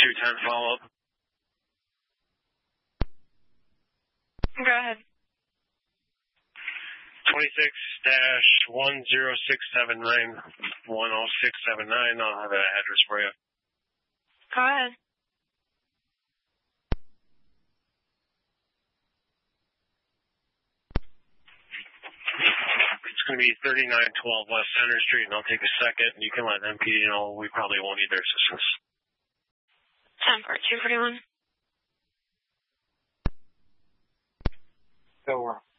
210 follow-up. Go ahead. 26-10679, 10679. I'll have that address for you. Go ahead. It's going to be 3912 West Center Street, and I'll take a second. You can let MPD know we probably won't need their assistance. 10-241. Go on.